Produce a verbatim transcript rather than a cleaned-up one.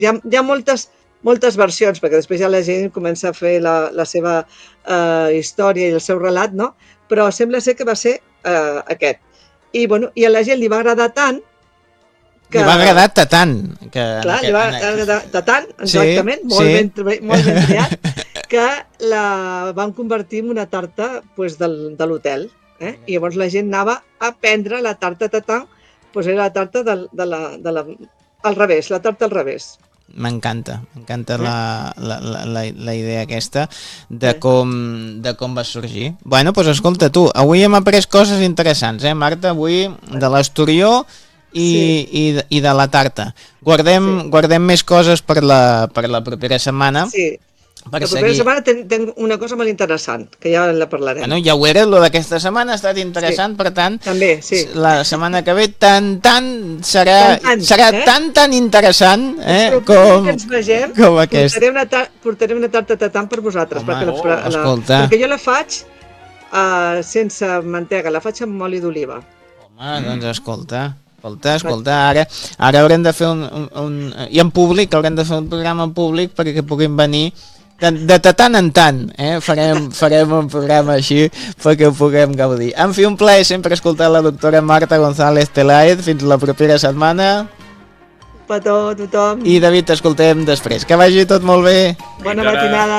hi ha, hi ha moltes, moltes versions, perquè després ja la gent comença a fer la, la seva uh, història i el seu relat, no? Però sembla ser que va ser uh, aquest. I, bueno, i a la gent li va agradar tant que... Li va agradar tant. Que clar, aquest, li va agradar tant, exactament, sí, molt, sí. Ben, molt ben triat, que la van convertir en una tarta pues, del, de l'hotel. Eh? I llavors la gent anava a prendre la tarta tatin, pues era la tarta de, de la, de la, al revés, la tarta al revés. M'encanta, m'encanta eh? la, la, la, la idea aquesta de com, de com va sorgir. Bueno, doncs escolta tu, avui hem après coses interessants, eh Marta? Avui de l'Esturió i, sí. i, i de la tarta. Guardem, sí. guardem més coses per la, per la propera setmana. Sí. Per la propera seguir. setmana ten, ten una cosa molt interessant, que ja la parlarem. Bueno, ja ho era, lo d'aquesta setmana ha estat interessant, sí. per tant, també, sí. la setmana que ve tan, tan, serà, tan, tan, serà eh? tan, tan interessant eh? com, que ens vegem, com aquest. Portaré una, ta portaré una tarta tatant per vosaltres, home, perquè, la, oh, la, perquè jo la faig uh, sense mantega, la faig amb oli d'oliva. Home, doncs escolta... Escolta, escolta, ara, ara haurem de fer un, un, un... I en públic, haurem de fer un programa en públic perquè puguin venir de, de tant en tant, eh? Farem, farem un programa així perquè ho puguem gaudir. En fi, un plaer sempre escoltar la doctora Marta González Peláez. Fins la propera setmana. Petó, tothom. I David, t'escoltem després. Que vagi tot molt bé. Bona matinada.